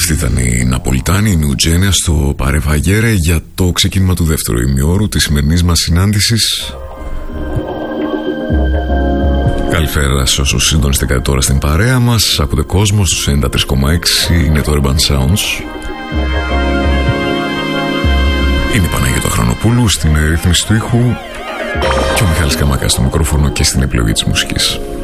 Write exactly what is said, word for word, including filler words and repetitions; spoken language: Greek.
Αυτή ήταν η Ναπολιτάνη, η Νιουτζένια στο Παρεβαγέρε για το ξεκίνημα του δεύτερου ημιώρου της σημερινής μας συνάντησης. Καλησπέρα σε όσους συντονιστήκατε τώρα στην παρέα μας. Ακούτε κόσμο στους ενενήντα τρία κόμμα έξι. Είναι το Urban Sounds. Είναι η Παναγία του Αχρονοπούλου στην ρύθμιση του ήχου και ο Μιχάλης Καμάκας στο μικρόφωνο και στην επιλογή της μουσικής.